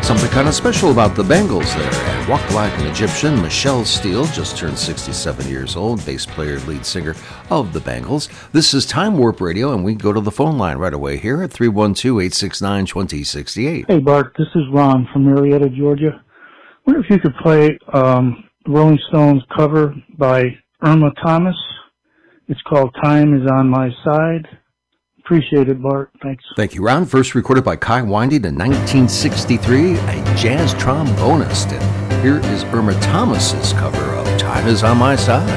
Something kind of special about the Bangles there. And Walk Like an Egyptian, Michelle Steele just turned 67 years old, bass player, lead singer of the Bangles. This is Time Warp Radio, and we go to the phone line right away here at 312-869-2068. Hey, Bart, this is Ron from Marietta, Georgia. I wonder if you could play Rolling Stones cover by Irma Thomas. It's called Time Is On My Side. Appreciate it, Bart. Thanks. Thank you, Ron. First recorded by Kai Winding in 1963, a jazz trombonist. And here is Irma Thomas's cover of Time Is On My Side.